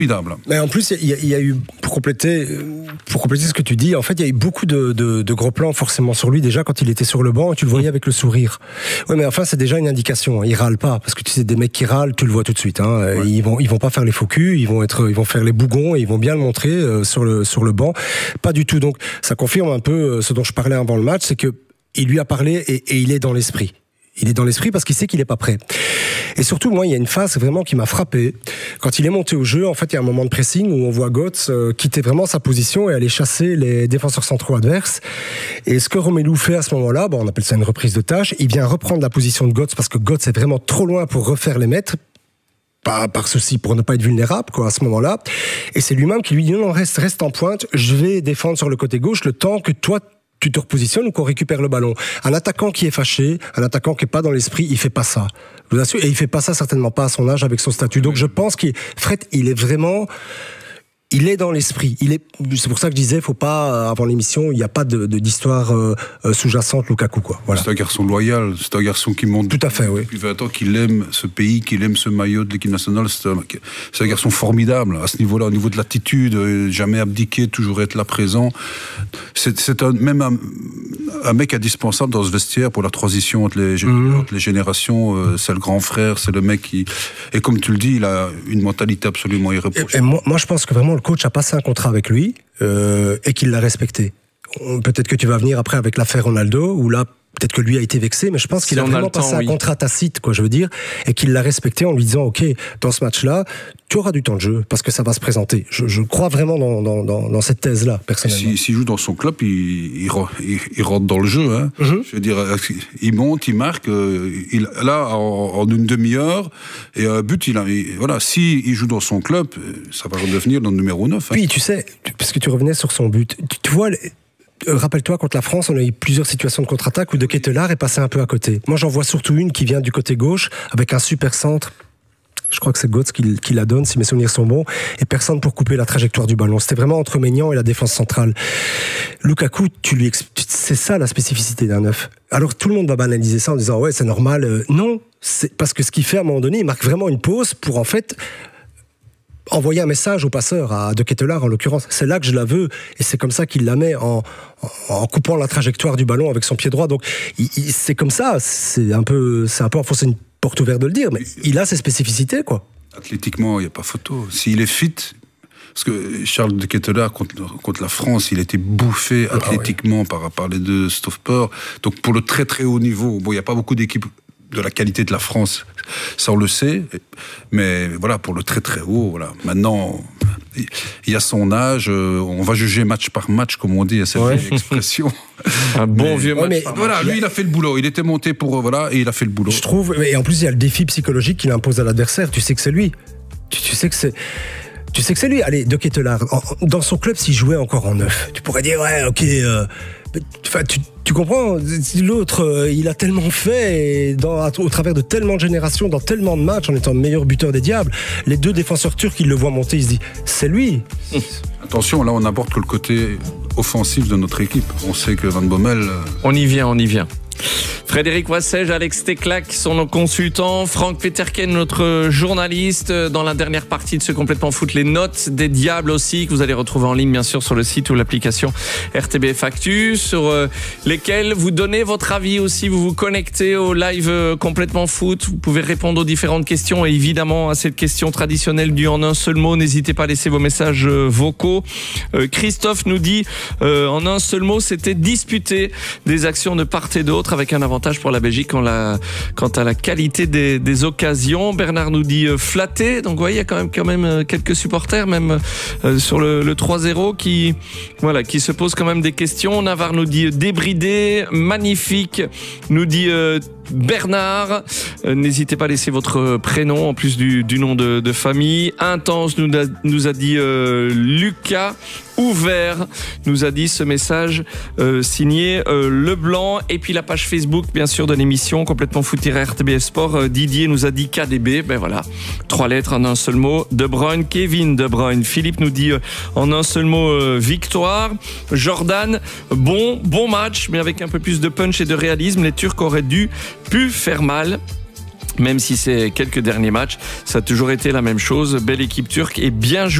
Mais en plus, il y a eu, pour compléter ce que tu dis, en fait, il y a eu beaucoup de gros plans forcément sur lui déjà quand il était sur le banc, tu le voyais avec le sourire. Oui, mais enfin, c'est déjà une indication. Il râle pas, parce que tu sais, des mecs qui râlent, tu le vois tout de suite. Hein. Ouais. Ils vont pas faire les faux culs, ils vont faire les bougons, et ils vont bien le montrer sur le banc. Pas du tout. Donc, ça confirme un peu ce dont je parlais avant le match, c'est que il lui a parlé et il est dans l'esprit. Il est dans l'esprit parce qu'il sait qu'il est pas prêt. Et surtout, moi, il y a une phase vraiment qui m'a frappé. Quand il est monté au jeu, en fait, il y a un moment de pressing où on voit Götze quitter vraiment sa position et aller chasser les défenseurs centraux adverses. Et ce que Romelu fait à ce moment-là, on appelle ça une reprise de tâche. Il vient reprendre la position de Götze parce que Götze est vraiment trop loin pour refaire les mètres. Pas par souci pour ne pas être vulnérable, quoi, à ce moment-là. Et c'est lui-même qui lui dit non, reste en pointe. Je vais défendre sur le côté gauche le temps que toi tu te repositionnes ou qu'on récupère le ballon. Un attaquant qui est fâché, un attaquant qui est pas dans l'esprit, il fait pas ça. Je vous assure, et il fait pas ça certainement pas à son âge avec son statut. Donc je pense Fred, il est vraiment, il est dans l'esprit. C'est pour ça que je disais, faut pas, avant l'émission, il n'y a pas d'histoire sous-jacente Lukaku, quoi. Voilà. C'est un garçon loyal, c'est un garçon qui monte. Tout à fait, oui. Depuis 20 ans, qu'il aime ce pays, qu'il aime ce maillot de l'équipe nationale. C'est un garçon formidable à ce niveau-là, au niveau de l'attitude, jamais abdiquer, toujours être là présent. C'est même un mec indispensable dans ce vestiaire pour la transition entre les générations. C'est le grand frère, c'est le mec qui... Et comme tu le dis, il a une mentalité absolument irréprochable. Et moi, je pense que vraiment, le coach a passé un contrat avec lui et qu'il l'a respecté. Peut-être que tu vas venir après avec l'affaire Ronaldo, où là, peut-être que lui a été vexé, mais je pense qu'il a vraiment passé un contrat tacite, quoi, je veux dire, et qu'il l'a respecté en lui disant, OK, dans ce match-là, tu auras du temps de jeu, parce que ça va se présenter. Je crois vraiment dans cette thèse-là, personnellement. S'il joue dans son club, il rentre dans le jeu. Hein. Je veux dire, il monte, il marque. Là, en une demi-heure, et un but, voilà, s'il joue dans son club, ça va redevenir le numéro 9. Hein. Puis, tu sais, parce que tu revenais sur son but, tu vois... Rappelle-toi, contre la France, on a eu plusieurs situations de contre-attaque où De Ketelaere est passé un peu à côté. Moi, j'en vois surtout une qui vient du côté gauche, avec un super centre. Je crois que c'est Götze qui la donne, si mes souvenirs sont bons, et personne pour couper la trajectoire du ballon. C'était vraiment entre Maignan et la défense centrale. Lukaku, c'est ça la spécificité d'un neuf. Alors tout le monde va banaliser ça en disant ouais, c'est normal. Non, c'est parce que ce qu'il fait à un moment donné, il marque vraiment une pause pour en fait envoyer un message au passeur, à De Ketelaere en l'occurrence. C'est là que je la veux, et c'est comme ça qu'il la met en coupant la trajectoire du ballon avec son pied droit. Donc c'est comme ça, c'est un peu enfoncer une porte ouverte de le dire, mais il a ses spécificités, quoi. Athlétiquement, il n'y a pas photo. S'il est fit, parce que Charles De Ketelaere contre la France, il était bouffé athlétiquement par les deux stoppers. Donc pour le très très haut niveau, il n'y a pas beaucoup d'équipes de la qualité de la France, ça on le sait, mais voilà, pour le très très haut, voilà. Maintenant, il y a son âge, on va juger match par match, comme on dit, à cette vieille expression. Un bon vieux match par match. Voilà, lui, il a fait le boulot, il était monté pour, et il a fait le boulot. Je trouve, et en plus, il y a le défi psychologique qu'il impose à l'adversaire, tu sais que c'est lui. Tu sais que c'est lui. Allez, De Ketelaere, dans son club, s'il jouait encore en neuf, tu pourrais dire, ouais, ok, tu comprends, l'autre, il a tellement fait, au travers de tellement de générations, dans tellement de matchs, en étant le meilleur buteur des diables, les deux défenseurs turcs, ils le voient monter, ils se disent, c'est lui. Attention, là, on n'aborde que le côté offensif de notre équipe. On sait que Van Bommel... On y vient. Frédéric Wassège, Alex Teclac sont nos consultants, Franck Peterken, notre journaliste. Dans la dernière partie de ce Complètement Foot, les notes des Diables aussi, que vous allez retrouver en ligne bien sûr sur le site ou l'application RTBF Actu, sur lesquels vous donnez votre avis aussi. Vous vous connectez au live Complètement Foot, vous pouvez répondre aux différentes questions et évidemment à cette question traditionnelle du en un seul mot. N'hésitez pas à laisser vos messages vocaux. Christophe nous dit en un seul mot, c'était disputer des actions de part et d'autre avec un avantage pour la Belgique quant à la qualité des occasions. Bernard nous dit flatté, donc vous voyez, il y a quand même quelques supporters même sur le 3-0 qui se posent quand même des questions. Navarre nous dit débridé, magnifique, nous dit Bernard. N'hésitez pas à laisser votre prénom en plus du nom de famille. Intense nous a dit Lucas. Ouvert nous a dit ce message signé Leblanc. Et puis la page Facebook bien sûr de l'émission Complètement Foot-RTBF Sport, Didier nous a dit KDB. Ben voilà, 3 lettres en un seul mot. De Bruyne, Kevin De Bruyne. Philippe nous dit en un seul mot victoire. Jordan, bon match mais avec un peu plus de punch et de réalisme. Les Turcs auraient pu faire mal. Même si c'est quelques derniers matchs, ça a toujours été la même chose. Belle équipe turque et bien jouée.